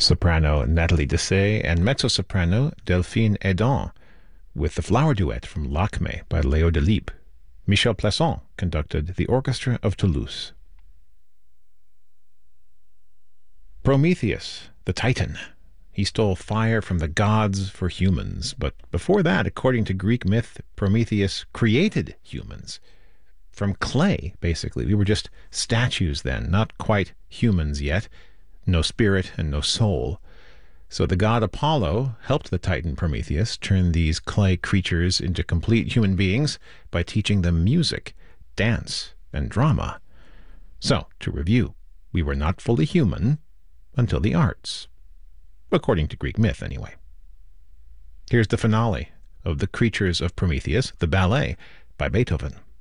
soprano Nathalie Dessay, and mezzo-soprano Delphine Edon, with the flower duet from Lakme by Léo Delibes. Michel Plasson conducted the Orchestra of Toulouse. Prometheus, the Titan. He stole fire from the gods for humans, but before that, according to Greek myth, Prometheus created humans. From clay, basically. We were just statues then, not quite humans yet. No spirit and no soul. So the god Apollo helped the Titan Prometheus turn these clay creatures into complete human beings by teaching them music, dance, and drama. So, to review, we were not fully human until the arts. According to Greek myth, anyway. Here's the finale of The Creatures of Prometheus, the ballet, by Beethoven.